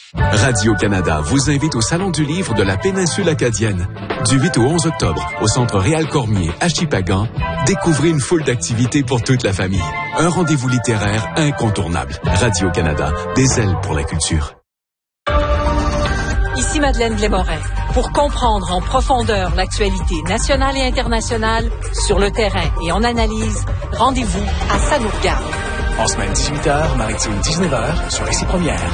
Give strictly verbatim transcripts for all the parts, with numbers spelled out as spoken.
Radio-Canada vous invite au Salon du livre de la péninsule acadienne. Du huit au onze octobre, au Centre Réal Cormier à Shippagan, découvrez une foule d'activités pour toute la famille. Un rendez-vous littéraire incontournable. Radio-Canada, des ailes pour la culture. Ici Madeleine Blais-Morin. Pour comprendre en profondeur l'actualité nationale et internationale, sur le terrain et en analyse, rendez-vous à Ça nous regarde. En semaine dix-huit heures, maritime dix-neuf heures, sur Ici Première.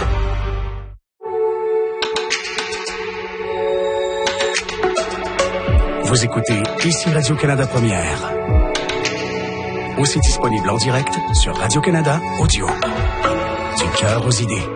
Vous écoutez Ici Radio-Canada Première. Aussi disponible en direct sur Radio-Canada Audio. Du cœur aux idées.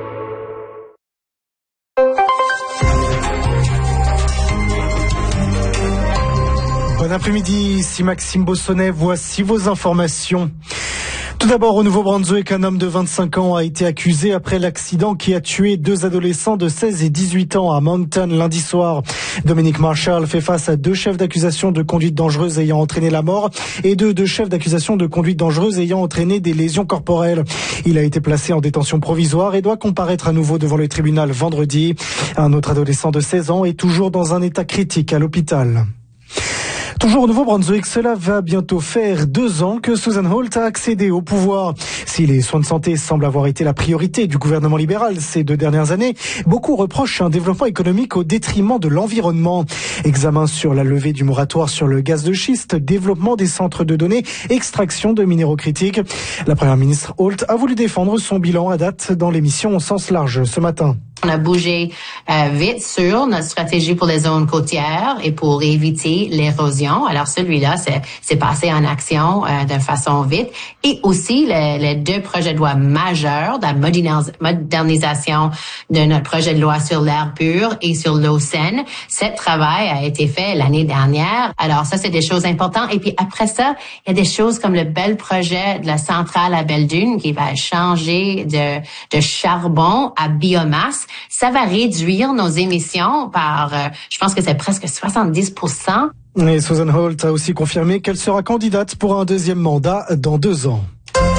Bon après-midi, ici Maxime Bossonnet, voici vos informations. Tout d'abord, au Nouveau-Brunswick, un homme de vingt-cinq ans a été accusé après l'accident qui a tué deux adolescents de seize et dix-huit ans à Moncton lundi soir. Dominic Marshall fait face à deux chefs d'accusation de conduite dangereuse ayant entraîné la mort et deux, deux chefs d'accusation de conduite dangereuse ayant entraîné des lésions corporelles. Il a été placé en détention provisoire et doit comparaître à nouveau devant le tribunal vendredi. Un autre adolescent de seize ans est toujours dans un état critique à l'hôpital. Toujours au Nouveau-Brunswick, cela va bientôt faire deux ans que Susan Holt a accédé au pouvoir. Si les soins de santé semblent avoir été la priorité du gouvernement libéral ces deux dernières années, beaucoup reprochent un développement économique au détriment de l'environnement. Examen sur la levée du moratoire sur le gaz de schiste, développement des centres de données, extraction de minéraux critiques. La première ministre Holt a voulu défendre son bilan à date dans l'émission au sens large ce matin. On a bougé euh, vite sur notre stratégie pour les zones côtières et pour éviter l'érosion. Alors celui-là, c'est, c'est passé en action euh, de façon vite. Et aussi les, les deux projets de loi majeurs, la modernis- modernisation de notre projet de loi sur l'air pur et sur l'eau saine. Ce travail a été fait l'année dernière. Alors ça, c'est des choses importantes. Et puis après ça, il y a des choses comme le bel projet de la centrale à Belle-Dune qui va changer de, de charbon à biomasse. Ça va réduire nos émissions par, euh, je pense que c'est presque soixante-dix pour cent. Et Susan Holt a aussi confirmé qu'elle sera candidate pour un deuxième mandat dans deux ans.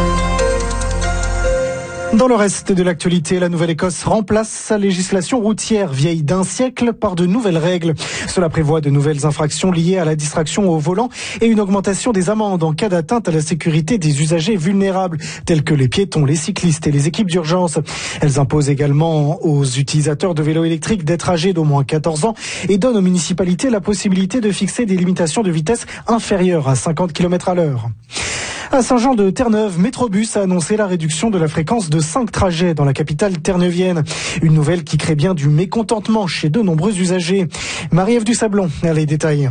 Dans le reste de l'actualité, la Nouvelle-Écosse remplace sa législation routière vieille d'un siècle par de nouvelles règles. Cela prévoit de nouvelles infractions liées à la distraction au volant et une augmentation des amendes en cas d'atteinte à la sécurité des usagers vulnérables, tels que les piétons, les cyclistes et les équipes d'urgence. Elles imposent également aux utilisateurs de vélos électriques d'être âgés d'au moins quatorze ans et donnent aux municipalités la possibilité de fixer des limitations de vitesse inférieures à cinquante kilomètres à l'heure. À Saint-Jean-de-Terre-Neuve, Métrobus a annoncé la réduction de la fréquence de cinq trajets dans la capitale terneuvienne. Une nouvelle qui crée bien du mécontentement chez de nombreux usagers. Marie-Ève Dusablon a les détails.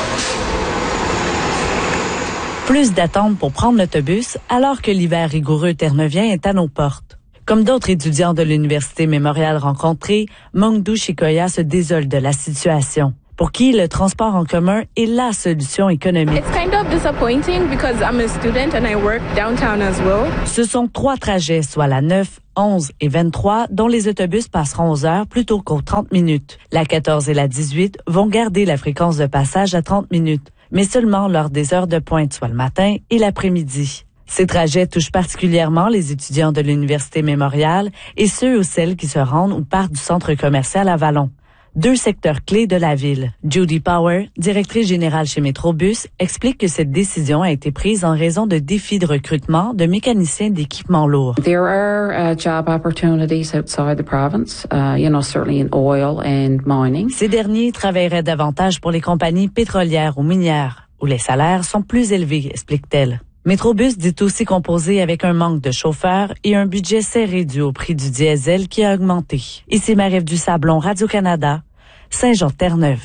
Plus d'attente pour prendre l'autobus alors que l'hiver rigoureux terneuvien est à nos portes. Comme d'autres étudiants de l'Université Mémorial rencontrés, Mungdu Shikoya se désole de la situation, pour qui le transport en commun est la solution économique. It's kind of disappointing because I'm a student and I work downtown as well. Ce sont trois trajets, soit la neuf, onze et vingt-trois, dont les autobus passeront aux heures plutôt qu'aux trente minutes. La quatorze et la dix-huit vont garder la fréquence de passage à trente minutes, mais seulement lors des heures de pointe, soit le matin et l'après-midi. Ces trajets touchent particulièrement les étudiants de l'Université Mémorial et ceux ou celles qui se rendent ou partent du centre commercial Avalon. Deux secteurs clés de la ville. Judy Power, directrice générale chez Métrobus, explique que cette décision a été prise en raison de défis de recrutement de mécaniciens d'équipements lourds. There are uh, job opportunities outside the province, uh, you know, certainly in oil and mining. Ces derniers travailleraient davantage pour les compagnies pétrolières ou minières, où les salaires sont plus élevés, explique-t-elle. Métrobus dit aussi composer avec un manque de chauffeurs et un budget serré dû au prix du diesel qui a augmenté. Ici Marie-Ève Dusablon, Radio-Canada, Saint-Jean-Terre-Neuve.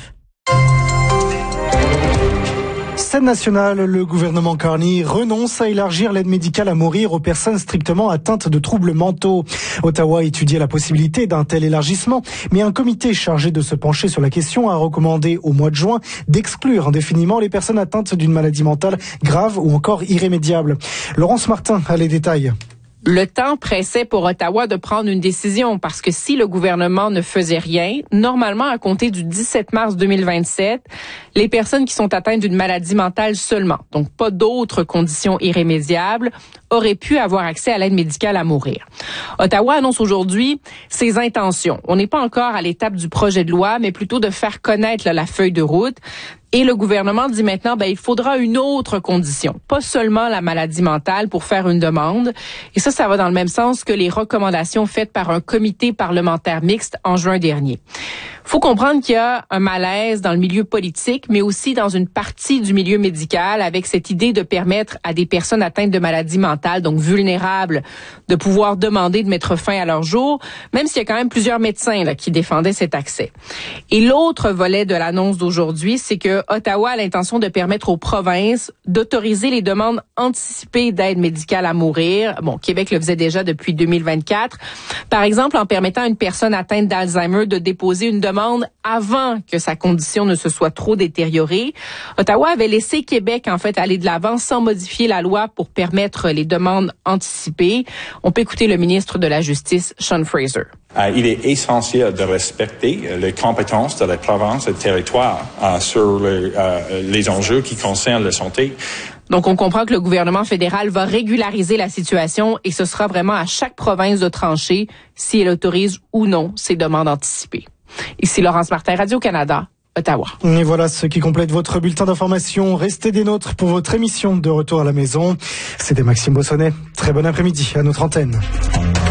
Scène nationale, le gouvernement Carney renonce à élargir l'aide médicale à mourir aux personnes strictement atteintes de troubles mentaux. Ottawa étudiait la possibilité d'un tel élargissement, mais un comité chargé de se pencher sur la question a recommandé au mois de juin d'exclure indéfiniment les personnes atteintes d'une maladie mentale grave ou encore irrémédiable. Laurence Martin a les détails. Le temps pressait pour Ottawa de prendre une décision parce que si le gouvernement ne faisait rien, normalement à compter du dix-sept mars deux mille vingt-sept, les personnes qui sont atteintes d'une maladie mentale seulement, donc pas d'autres conditions irrémédiables, auraient pu avoir accès à l'aide médicale à mourir. Ottawa annonce aujourd'hui ses intentions. On n'est pas encore à l'étape du projet de loi, mais plutôt de faire connaître là, la feuille de route. Et le gouvernement dit maintenant, ben, il faudra une autre condition, pas seulement la maladie mentale pour faire une demande. Et ça, ça va dans le même sens que les recommandations faites par un comité parlementaire mixte en juin dernier. Faut comprendre qu'il y a un malaise dans le milieu politique, mais aussi dans une partie du milieu médical avec cette idée de permettre à des personnes atteintes de maladies mentales, donc vulnérables, de pouvoir demander de mettre fin à leur jour, même s'il y a quand même plusieurs médecins là, qui défendaient cet accès. Et l'autre volet de l'annonce d'aujourd'hui, c'est que Ottawa a l'intention de permettre aux provinces d'autoriser les demandes anticipées d'aide médicale à mourir. Bon, Québec le faisait déjà depuis deux mille vingt-quatre. Par exemple, en permettant à une personne atteinte d'Alzheimer de déposer une demande avant que sa condition ne se soit trop détériorée. Ottawa avait laissé Québec, en fait, aller de l'avant sans modifier la loi pour permettre les demandes anticipées. On peut écouter le ministre de la Justice, Sean Fraser. Euh, il est essentiel de respecter euh, les compétences de la province et du territoire euh, sur le, euh, les enjeux qui concernent la santé. Donc, on comprend que le gouvernement fédéral va régulariser la situation et ce sera vraiment à chaque province de trancher si elle autorise ou non ces demandes anticipées. Ici Laurence Martin, Radio-Canada, Ottawa. Et voilà ce qui complète votre bulletin d'information. Restez des nôtres pour votre émission de Retour à la maison. C'était Maxime Bossonnet. Très bon après-midi à notre antenne.